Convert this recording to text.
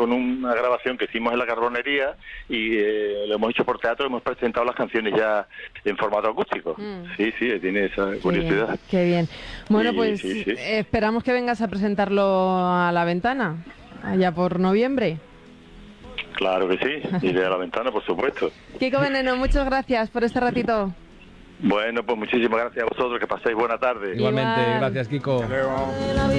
con una grabación que hicimos en la Carbonería y lo hemos hecho por teatro, hemos presentado las canciones ya en formato acústico. Sí, tiene esa curiosidad. Qué bien. Bueno, Sí, pues sí. esperamos que vengas a presentarlo a La Ventana, allá por noviembre. Claro que sí, iré a La Ventana, por supuesto. Kiko Veneno, muchas gracias por este ratito. Bueno, pues muchísimas gracias a vosotros, que paséis buena tarde. Igualmente, Igual. gracias, Kiko. Hasta luego.